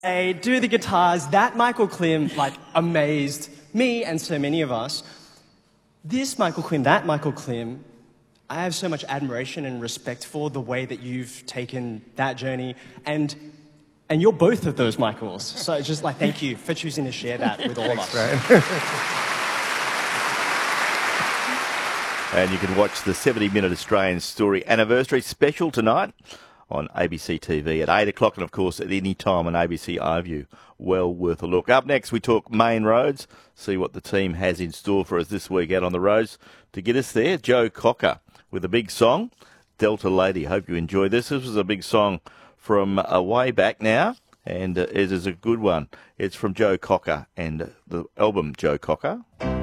Hey, do the guitars. That Michael Klim, amazed me and so many of us. This Michael Klim, that Michael Klim, I have so much admiration and respect for the way that you've taken that journey, and you're both of those Michaels. So just thank you for choosing to share that with all of us. And you can watch the 70-minute Australian Story anniversary special tonight on ABC TV at 8 o'clock, and of course at any time on ABC iView. Well worth a look. Up next, we talk main roads, see what the team has in store for us this week out on the roads. To get us there, Joe Cocker with a big song, Delta Lady. Hope you enjoy this. This was a big song from way back now, and it is a good one. It's from Joe Cocker and the album Joe Cocker.